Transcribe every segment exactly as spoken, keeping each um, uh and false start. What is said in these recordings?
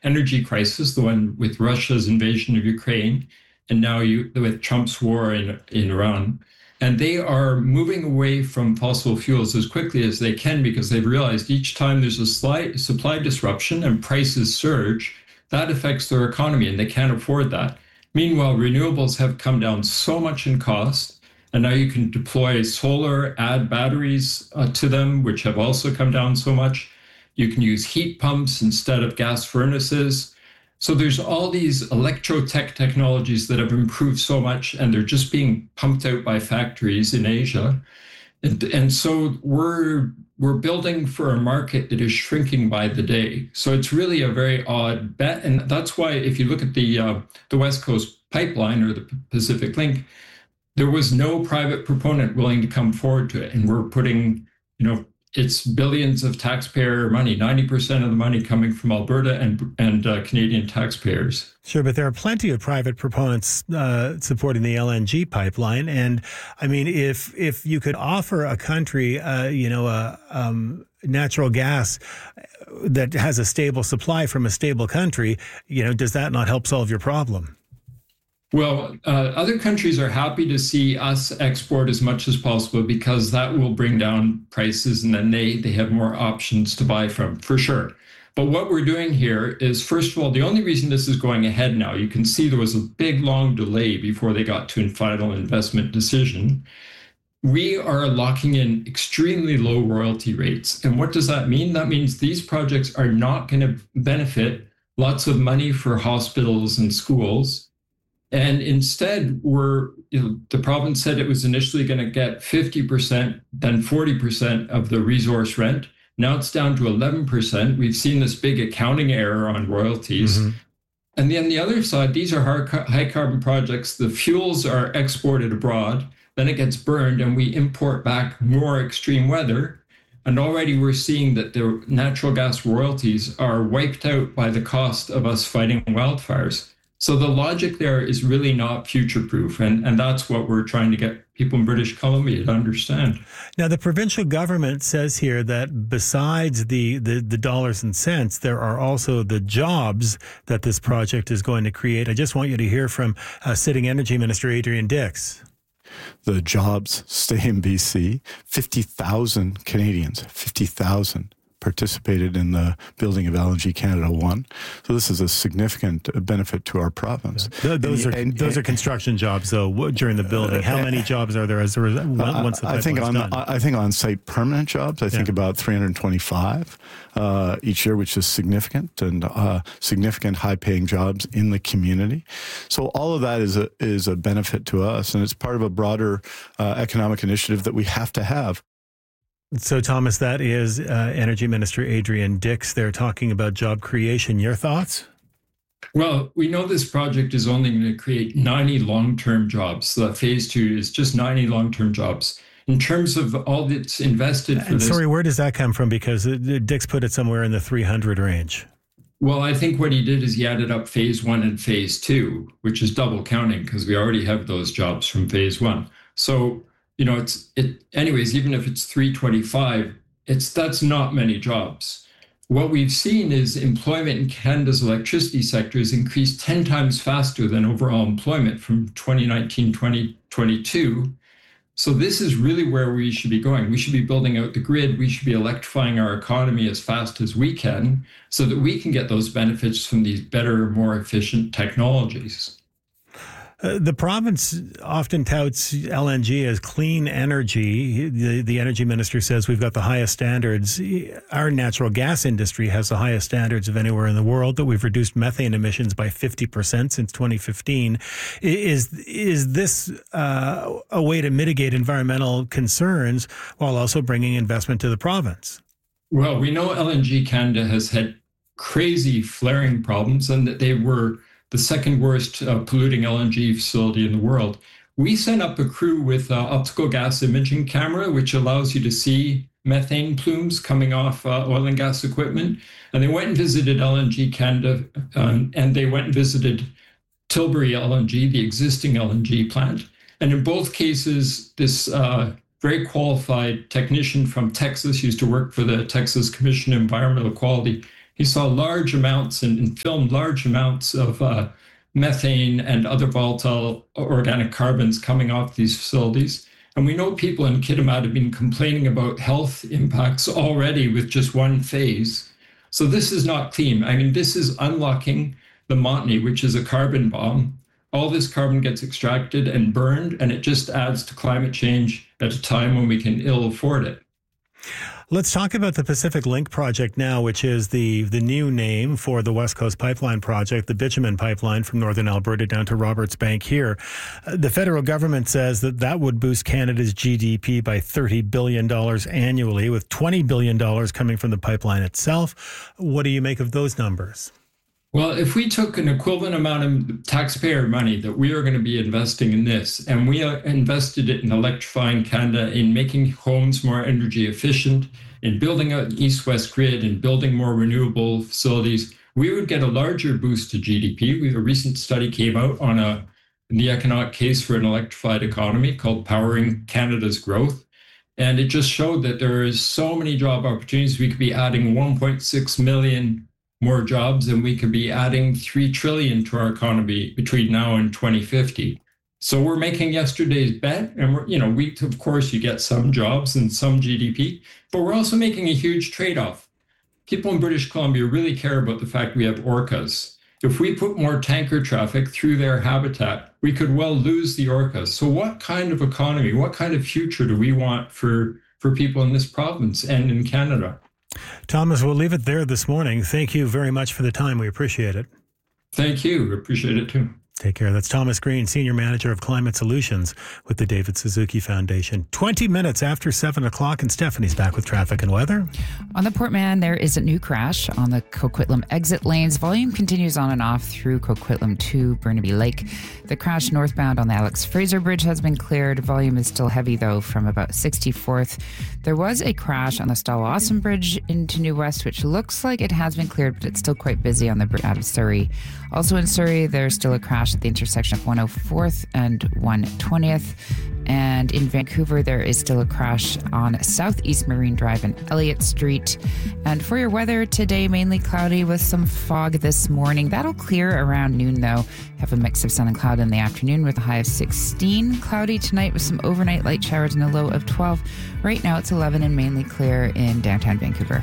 energy crisis, the one with Russia's invasion of Ukraine, and now you, with Trump's war in, in Iran. And they are moving away from fossil fuels as quickly as they can because they've realized each time there's a slight supply disruption and prices surge, that affects their economy and they can't afford that. Meanwhile, renewables have come down so much in cost, and now you can deploy solar, add batteries uh, to them, which have also come down so much. You can use heat pumps instead of gas furnaces. So there's all these electrotech technologies that have improved so much, and they're just being pumped out by factories in Asia. And, and so we're we're building for a market that is shrinking by the day. So it's really a very odd bet. And that's why if you look at the uh, the West Coast Pipeline or the Pacific Link, there was no private proponent willing to come forward to it. And we're putting, you know, it's billions of taxpayer money, ninety percent of the money coming from Alberta and and uh, Canadian taxpayers. Sure, but there are plenty of private proponents uh, supporting the L N G pipeline. And I mean, if if you could offer a country, uh, you know, a um, natural gas that has a stable supply from a stable country, you know, does that not help solve your problem? Well, uh, other countries are happy to see us export as much as possible because that will bring down prices, and then they, they have more options to buy from, for sure. But what we're doing here is, first of all, the only reason this is going ahead now, you can see there was a big, long delay before they got to a final investment decision. We are locking in extremely low royalty rates. And what does that mean? That means these projects are not going to benefit lots of money for hospitals and schools. And instead, we're, you know, the province said it was initially going to get fifty percent, then forty percent of the resource rent. Now it's down to eleven percent. We've seen this big accounting error on royalties. Mm-hmm. And then the other side, these are high carbon projects. The fuels are exported abroad, then it gets burned, and we import back more extreme weather. And already we're seeing that the natural gas royalties are wiped out by the cost of us fighting wildfires. So the logic there is really not future-proof, and, and that's what we're trying to get people in British Columbia to understand. Now, the provincial government says here that besides the, the, the dollars and cents, there are also the jobs that this project is going to create. I just want you to hear from uh, Sitting Energy Minister Adrian Dix. The jobs stay in B C. fifty thousand Canadians, fifty thousand. participated in the building of L N G Canada one. So this is a significant benefit to our province. Yeah. Those and, are and, those and, are construction jobs, though, during the building. How many jobs are there as a result once the I think on done? I think on-site permanent jobs, I yeah. think about three hundred twenty-five uh, each year, which is significant, and uh, significant high-paying jobs in the community. So all of that is a is a benefit to us, and it's part of a broader uh, economic initiative that we have to have. So, Thomas, that is uh, Energy Minister Adrian Dix. They're talking about job creation. Your thoughts? Well, we know this project is only going to create ninety long-term jobs. So that phase two is just ninety long-term jobs. In terms of all that's invested for and this... Sorry, where does that come from? Because Dix put it somewhere in the three hundred range. Well, I think what he did is he added up phase one and phase two, which is double counting because we already have those jobs from phase one. So... You know, it's it. Anyways, even if it's three twenty-five, it's that's not many jobs. What we've seen is employment in Canada's electricity sector has increased ten times faster than overall employment from twenty nineteen to twenty twenty-two. So this is really where we should be going. We should be building out the grid. We should be electrifying our economy as fast as we can so that we can get those benefits from these better, more efficient technologies. Uh, the province often touts L N G as clean energy. The, the energy minister says we've got the highest standards. Our natural gas industry has the highest standards of anywhere in the world, that we've reduced methane emissions by fifty percent since twenty fifteen. Is, is this uh, a way to mitigate environmental concerns while also bringing investment to the province? Well, we know L N G Canada has had crazy flaring problems, and that they were the second worst uh, polluting L N G facility in the world. We sent up a crew with uh, optical gas imaging camera, which allows you to see methane plumes coming off uh, oil and gas equipment. And they went and visited L N G Canada, um, and they went and visited Tilbury L N G, the existing L N G plant. And in both cases, this uh, very qualified technician from Texas, used to work for the Texas Commission on Environmental Quality, he saw large amounts and, and filmed large amounts of uh, methane and other volatile organic carbons coming off these facilities. And we know people in Kitimat have been complaining about health impacts already with just one phase. So this is not clean. I mean, this is unlocking the Montney, which is a carbon bomb. All this carbon gets extracted and burned, and it just adds to climate change at a time when we can ill afford it. Let's talk about the Pacific Link project now, which is the, the new name for the West Coast Pipeline project, the bitumen pipeline from northern Alberta down to Roberts Bank here. Uh, the federal government says that that would boost Canada's G D P by thirty billion dollars annually, with twenty billion dollars coming from the pipeline itself. What do you make of those numbers? Well, if we took an equivalent amount of taxpayer money that we are going to be investing in this, and we invested it in electrifying Canada, in making homes more energy efficient, in building out an east-west grid, and building more renewable facilities, we would get a larger boost to G D P. We, a recent study came out on a, the economic case for an electrified economy called Powering Canada's Growth. And it just showed that there is so many job opportunities. We could be adding one point six million more jobs, and we could be adding three trillion to our economy between now and twenty fifty. So we're making yesterday's bet, and we're, you know, we, of course, you get some jobs and some G D P, but we're also making a huge trade-off. People in British Columbia really care about the fact we have orcas. If we put more tanker traffic through their habitat, we could well lose the orcas. So what kind of economy, what kind of future do we want for, for people in this province and in Canada? Thomas, we'll leave it there this morning. Thank you very much for the time. We appreciate it. Thank you. We appreciate it too. Take care. That's Thomas Green, Senior Manager of Climate Solutions with the David Suzuki Foundation. twenty minutes after seven o'clock, and Stephanie's back with traffic and weather. On the Port Mann, there is a new crash on the Coquitlam exit lanes. Volume continues on and off through Coquitlam to Burnaby Lake. The crash northbound on the Alex Fraser Bridge has been cleared. Volume is still heavy, though, from about sixty-fourth. There was a crash on the Stawell-Awesome Bridge into New West, which looks like it has been cleared, but it's still quite busy on the bridge out of Surrey. Also in Surrey, there's still a crash at the intersection of one oh fourth and one twentieth. And in Vancouver, there is still a crash on Southeast Marine Drive and Elliott Street. And for your weather today, mainly cloudy with some fog this morning. That'll clear around noon, though. Have a mix of sun and cloud in the afternoon with a high of sixteen. Cloudy tonight with some overnight light showers and a low of twelve. Right now, it's eleven and mainly clear in downtown Vancouver.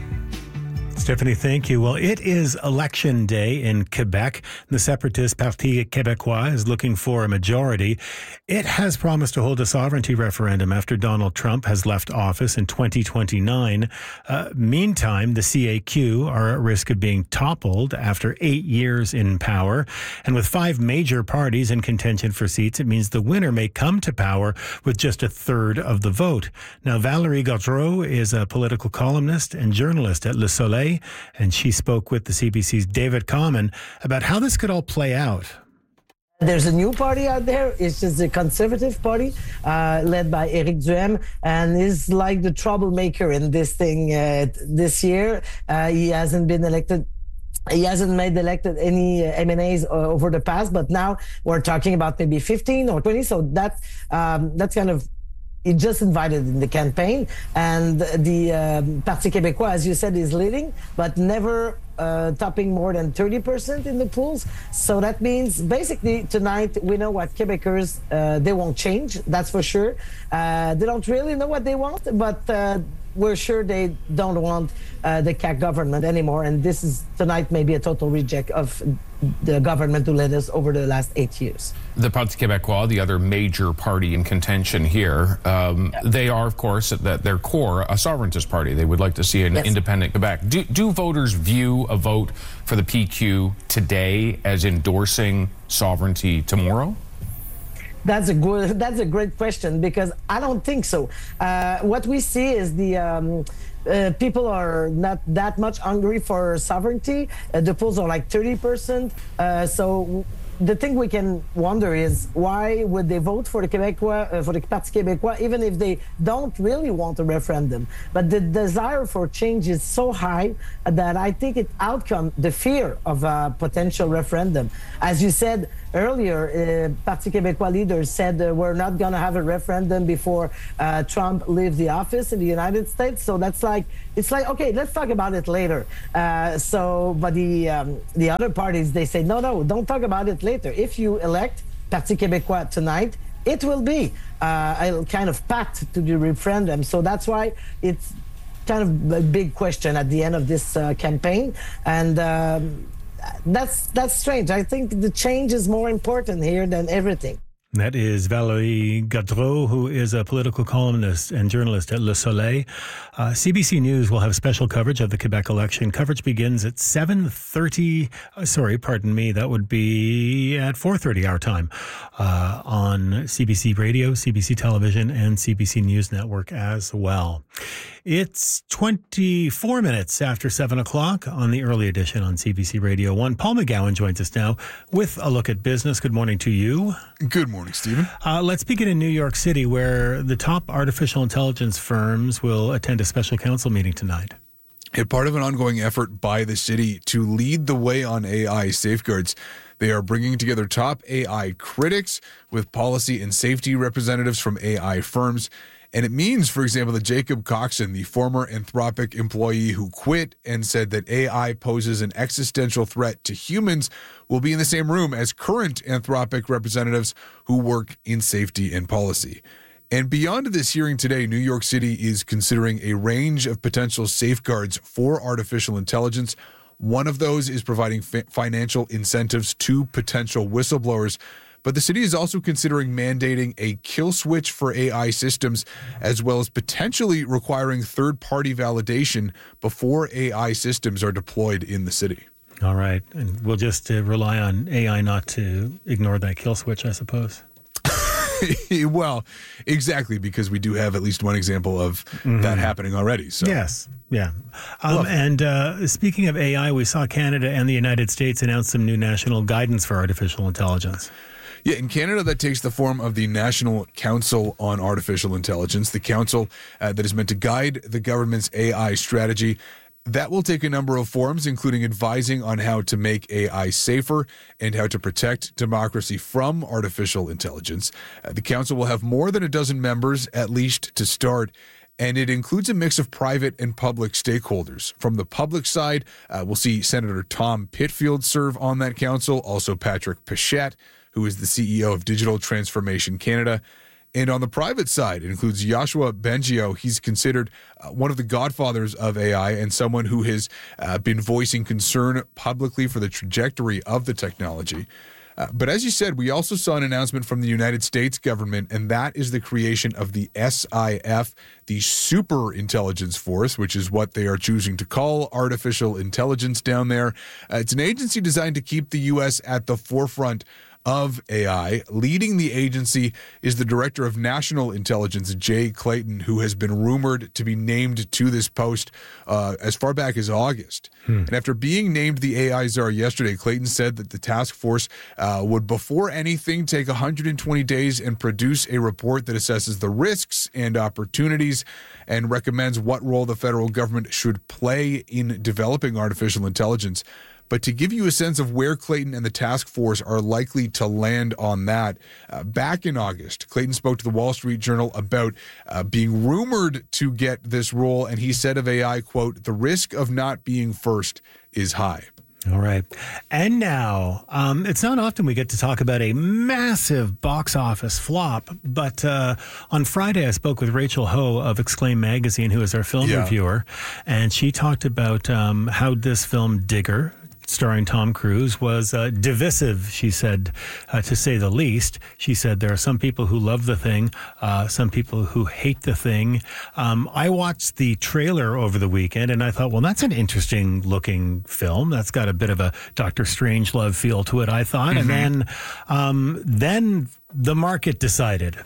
Stephanie, thank you. Well, it is election day in Quebec. The separatist Parti Québécois is looking for a majority. It has promised to hold a sovereignty referendum after Donald Trump has left office in twenty twenty-nine. Uh, meantime, the C A Q are at risk of being toppled after eight years in power. And with five major parties in contention for seats, it means the winner may come to power with just a third of the vote. Now, Valérie Gaudreau is a political columnist and journalist at Le Soleil, and she spoke with the C B C's David Common about how this could all play out. There's a new party out there. It's just the Conservative Party, uh, led by Éric Duhaime, and he's like the troublemaker in this thing uh, this year. Uh, he hasn't been elected. He hasn't made elected any uh, M N As uh, over the past, but now we're talking about maybe fifteen or twenty. So that um, that's kind of. He just invited in the campaign, and the um, Parti Québécois, as you said, is leading, but never uh, topping more than thirty percent in the polls. So that means basically tonight we know what Quebecers, uh, they won't change, that's for sure. Uh, they don't really know what they want, but uh, we're sure they don't want uh, the C A Q government anymore. And this is tonight maybe a total reject of the government who led us over the last eight years. The Parti Québécois, the other major party in contention here, um, yeah. they are, of course, at their core, a sovereigntist party. They would like to see an yes. independent Quebec. Do, do voters view a vote for the P Q today as endorsing sovereignty tomorrow? That's a good. That's a great question, because I don't think so. Uh, what we see is the um, uh, people are not that much hungry for sovereignty. Uh, the polls are like thirty percent. Uh, so the thing we can wonder is why would they vote for the Québécois, uh, for the Parti Québécois, even if they don't really want a referendum? But the desire for change is so high that I think it outcome the fear of a potential referendum. As you said earlier, uh, Parti Québécois leaders said uh, we're not going to have a referendum before uh, Trump leaves the office in the United States. So that's like, it's like, okay, let's talk about it later. Uh, so, but the um, the other parties, they say, no, no, don't talk about it later. If you elect Parti Québécois tonight, it will be uh, a kind of pact to the referendum. So that's why it's kind of a big question at the end of this uh, campaign. And um, that's that's strange. I think the change is more important here than everything. That is Valérie Gaudreault, who is a political columnist and journalist at Le Soleil. Uh, C B C News will have special coverage of the Quebec election. Coverage begins at seven thirty. Uh, sorry, pardon me. That would be at four thirty our time uh, on C B C Radio, C B C Television, and C B C News Network as well. It's twenty-four minutes after seven o'clock on the early edition on C B C Radio one. Paul McGowan joins us now with a look at business. Good morning to you. Good morning, Stephen. Uh, let's begin in New York City, where the top artificial intelligence firms will attend a special council meeting tonight. A part of an ongoing effort by the city to lead the way on A I safeguards. They are bringing together top A I critics with policy and safety representatives from A I firms. And it means, for example, that Jacob Coxon, the former Anthropic employee who quit and said that A I poses an existential threat to humans, will be in the same room as current Anthropic representatives who work in safety and policy. And beyond this hearing today, New York City is considering a range of potential safeguards for artificial intelligence. One of those is providing fi- financial incentives to potential whistleblowers. But the city is also considering mandating a kill switch for A I systems, as well as potentially requiring third-party validation before A I systems are deployed in the city. All right. And we'll just uh, rely on A I not to ignore that kill switch, I suppose. Well, exactly, because we do have at least one example of mm-hmm. that happening already. So. Yes, yeah. Um, and uh, speaking of A I, we saw Canada and the United States announce some new national guidance for artificial intelligence. Yeah, in Canada, that takes the form of the National Council on Artificial Intelligence, the council uh, that is meant to guide the government's A I strategy. That will take a number of forms, including advising on how to make A I safer and how to protect democracy from artificial intelligence. Uh, the council will have more than a dozen members, at least to start, and it includes a mix of private and public stakeholders. From the public side, uh, we'll see Senator Tom Pitfield serve on that council, also Patrick Pichette, who is the C E O of Digital Transformation Canada. And on the private side, it includes Yoshua Bengio. He's considered uh, one of the godfathers of A I and someone who has uh, been voicing concern publicly for the trajectory of the technology. Uh, but as you said, we also saw an announcement from the United States government, and that is the creation of the S I F, the Super Intelligence Force, which is what they are choosing to call artificial intelligence down there. Uh, it's an agency designed to keep the U S at the forefront of A I. Leading the agency is the Director of National Intelligence, Jay Clayton, who has been rumored to be named to this post uh, as far back as August. Hmm. And after being named the A I czar yesterday, Clayton said that the task force uh, would, before anything, take one hundred twenty days and produce a report that assesses the risks and opportunities and recommends what role the federal government should play in developing artificial intelligence. But to give you a sense of where Clayton and the task force are likely to land on that, uh, back in August, Clayton spoke to the Wall Street Journal about uh, being rumored to get this role, and he said of A I, quote, "The risk of not being first is high." All right. And now, um, it's not often we get to talk about a massive box office flop, but uh, on Friday I spoke with Rachel Ho of Exclaim Magazine, who is our film yeah. reviewer, and she talked about um, how this film, Digger, starring Tom Cruise, was uh, divisive, she said, uh, to say the least. She said there are some people who love the thing, uh, some people who hate the thing. Um, I watched the trailer over the weekend and I thought, well, that's an interesting looking film. That's got a bit of a Doctor Strangelove feel to it, I thought. Mm-hmm. And then, um, then the market decided.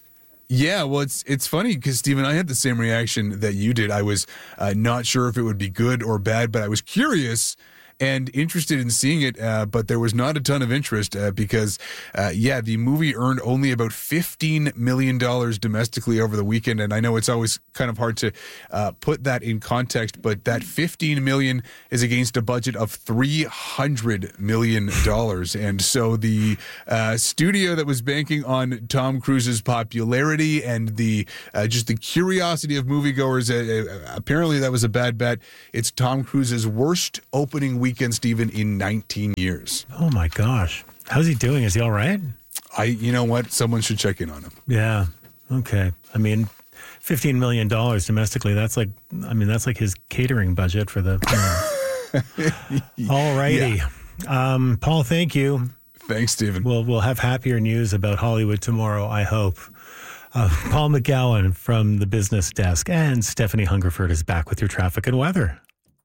Yeah, well, it's it's funny because, Stephen, I had the same reaction that you did. I was uh, not sure if it would be good or bad, but I was curious. and interested in seeing it, uh, but there was not a ton of interest uh, because, uh, yeah, the movie earned only about fifteen million dollars domestically over the weekend. And I know it's always kind of hard to uh, put that in context, but that fifteen million dollars is against a budget of three hundred million dollars. And so the uh, studio that was banking on Tom Cruise's popularity and the uh, just the curiosity of moviegoers, uh, uh, apparently that was a bad bet. It's Tom Cruise's worst opening weekend, Stephen, in nineteen years. Oh my gosh. How's he doing? Is he all right? I, you know what? Someone should check in on him. Yeah. Okay. I mean, fifteen million dollars domestically, that's like, I mean, that's like his catering budget for the, you know. All righty. Yeah. Um, Paul, thank you. Thanks, Stephen. We'll, we'll have happier news about Hollywood tomorrow, I hope. Uh, Paul McGowan from the Business Desk, and Stephanie Hungerford is back with your traffic and weather.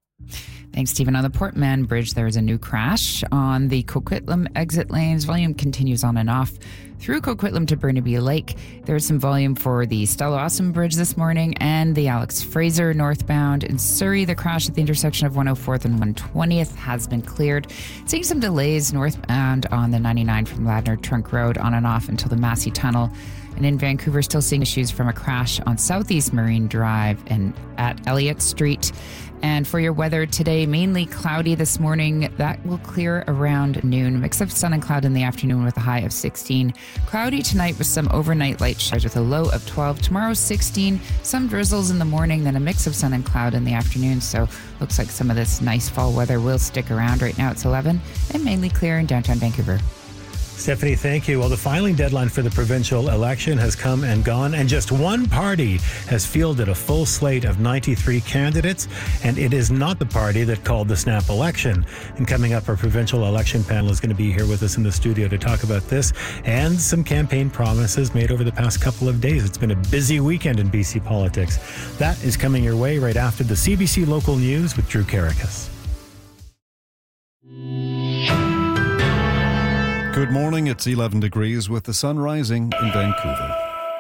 Thanks, Stephen. On the Port Mann Bridge, there is a new crash on the Coquitlam exit lanes. Volume continues on and off through Coquitlam to Burnaby Lake. There's some volume for the Stella Awesome Bridge this morning and the Alex Fraser northbound. In Surrey, the crash at the intersection of one oh fourth and one twentieth has been cleared. Seeing some delays northbound on the ninety-nine from Ladner Trunk Road on and off until the Massey Tunnel. And in Vancouver, still seeing issues from a crash on Southeast Marine Drive and at Elliott Street. And for your weather today, mainly cloudy this morning. That will clear around noon. Mix of sun and cloud in the afternoon with a high of sixteen. Cloudy tonight with some overnight light showers with a low of twelve. Tomorrow, sixteen. Some drizzles in the morning, then a mix of sun and cloud in the afternoon. So looks like some of this nice fall weather will stick around. Right now it's eleven and mainly clear in downtown Vancouver. Stephanie, thank you. Well, the filing deadline for the provincial election has come and gone, and just one party has fielded a full slate of ninety-three candidates, and it is not the party that called the snap election. And coming up, our provincial election panel is going to be here with us in the studio to talk about this and some campaign promises made over the past couple of days. It's been a busy weekend in B C politics. That is coming your way right after the C B C Local News with Drew Karakas. Good morning. It's eleven degrees with the sun rising in Vancouver.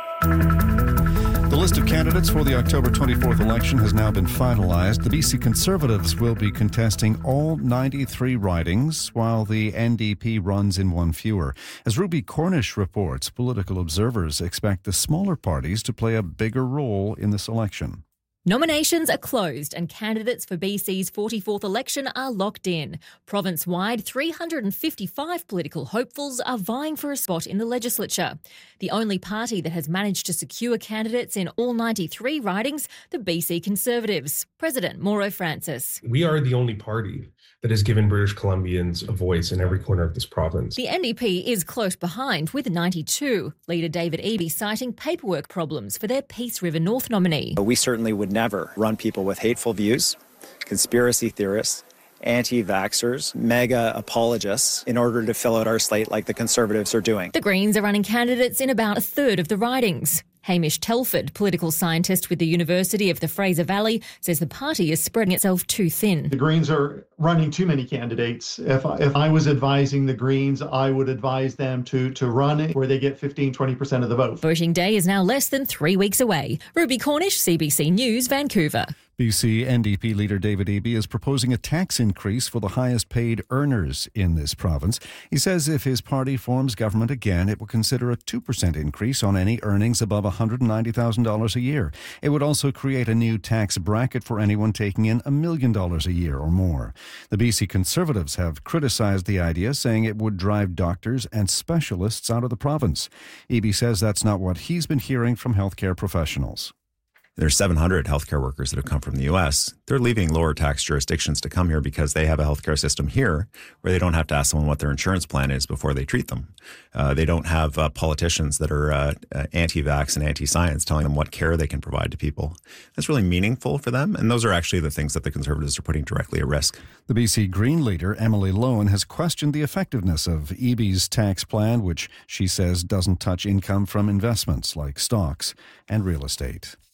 The list of candidates for the October twenty-fourth election has now been finalized. The B C Conservatives will be contesting all ninety-three ridings, while the N D P runs in one fewer. As Ruby Cornish reports, political observers expect the smaller parties to play a bigger role in this election. Nominations are closed and candidates for B C's forty-fourth election are locked in. Province-wide, three hundred fifty-five political hopefuls are vying for a spot in the legislature. The only party that has managed to secure candidates in all ninety-three ridings, the B C Conservatives. President Mauro Francis. We are the only party that has given British Columbians a voice in every corner of this province. The N D P is close behind with ninety-two. Leader David Eby citing paperwork problems for their Peace River North nominee. We certainly would never run people with hateful views, conspiracy theorists, anti-vaxxers, mega apologists in order to fill out our slate like the Conservatives are doing. The Greens are running candidates in about a third of the ridings. Hamish Telford, political scientist with the University of the Fraser Valley, says the party is spreading itself too thin. The Greens are running too many candidates. If I, if I was advising the Greens, I would advise them to, to run it where they get fifteen, twenty percent of the vote. Voting day is now less than three weeks away. Ruby Cornish, C B C News, Vancouver. B C N D P leader David Eby is proposing a tax increase for the highest paid earners in this province. He says if his party forms government again, it will consider a two percent increase on any earnings above one hundred ninety thousand dollars a year. It would also create a new tax bracket for anyone taking in a million dollars a year or more. The B C Conservatives have criticized the idea, saying it would drive doctors and specialists out of the province. Eby says that's not what he's been hearing from healthcare professionals. There's seven hundred healthcare workers that have come from the U S. They're leaving lower tax jurisdictions to come here because they have a healthcare system here where they don't have to ask someone what their insurance plan is before they treat them. Uh, they don't have uh, politicians that are uh, uh, anti-vax and anti-science telling them what care they can provide to people. That's really meaningful for them, and those are actually the things that the Conservatives are putting directly at risk. The B C Green leader, Emily Lohan, has questioned the effectiveness of Eby's tax plan, which she says doesn't touch income from investments like stocks and real estate.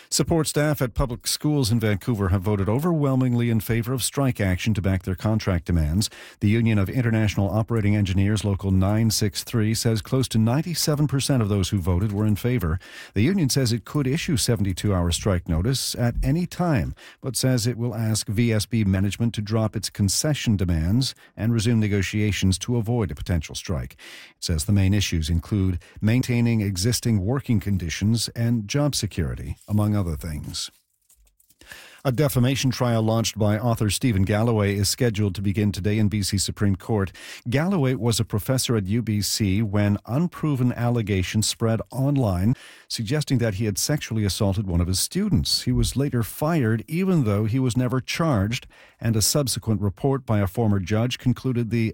Support staff at public schools in Vancouver have voted overwhelmingly in favor of strike action to back their contract demands. The Union of International Operating Engineers, Local nine sixty-three, says close to ninety-seven percent of those who voted were in favor. The union says it could issue seventy-two hour strike notice at any time, but says it will ask V S B management to drop its concession demands and resume negotiations to avoid a potential strike. It says the main issues include maintaining existing working conditions and job security, among other things. A defamation trial launched by author Stephen Galloway is scheduled to begin today in B C Supreme Court. Galloway was a professor at U B C when unproven allegations spread online, suggesting that he had sexually assaulted one of his students. He was later fired, even though he was never charged, and a subsequent report by a former judge concluded the